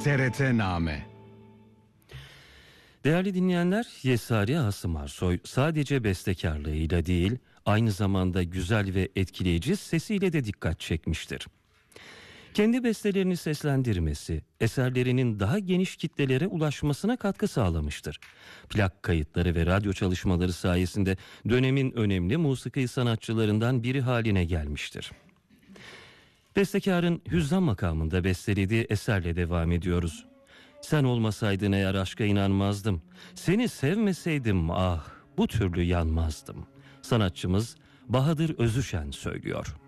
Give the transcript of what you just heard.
TRT-Name. Değerli dinleyenler, Yesari Asım Arsoy sadece bestekarlığıyla değil, aynı zamanda güzel ve etkileyici sesiyle de dikkat çekmiştir. Kendi bestelerini seslendirmesi, eserlerinin daha geniş kitlelere ulaşmasına katkı sağlamıştır. Plak kayıtları ve radyo çalışmaları sayesinde dönemin önemli musiki sanatçılarından biri haline gelmiştir. Bestekarın hüzzam makamında bestelediği eserle devam ediyoruz. Sen olmasaydın eğer aşka inanmazdım. Seni sevmeseydim ah bu türlü yanmazdım. Sanatçımız Bahadır Özüşen söylüyor.